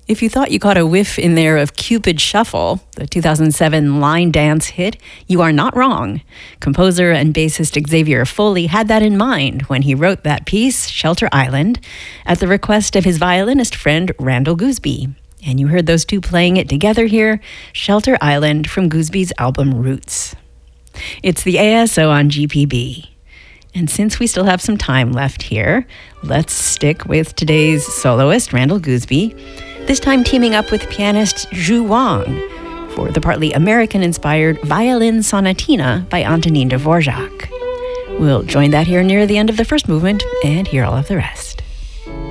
If you thought you caught a whiff in there of Cupid Shuffle, the 2007 line dance hit, you are not wrong. Composer and bassist Xavier Foley had that in mind when he wrote that piece, Shelter Island, at the request of his violinist friend Randall Gooseby. And you heard those two playing it together here, Shelter Island from Gooseby's album Roots. It's the ASO on GPB. And since we still have some time left here, let's stick with today's soloist, Randall Gooseby, this time teaming up with pianist Zhu Wang for the partly American-inspired Violin Sonatina by Antonin Dvorak. We'll join that here near the end of the first movement and hear all of the rest.